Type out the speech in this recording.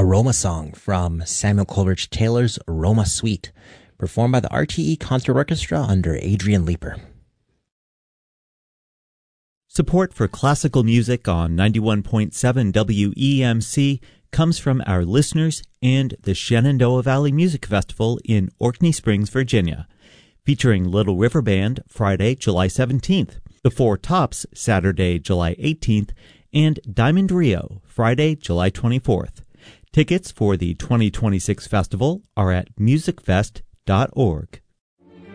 Aroma Song from Samuel Coleridge Taylor's Aroma Suite, performed by the RTE Concert Orchestra under Adrian Leeper. Support for classical music on 91.7 WEMC comes from our listeners and the Shenandoah Valley Music Festival in Orkney Springs, Virginia, featuring Little River Band Friday, July 17th, The Four Tops Saturday, July 18th, and Diamond Rio Friday, July 24th. Tickets for the 2026 festival are at musicfest.org.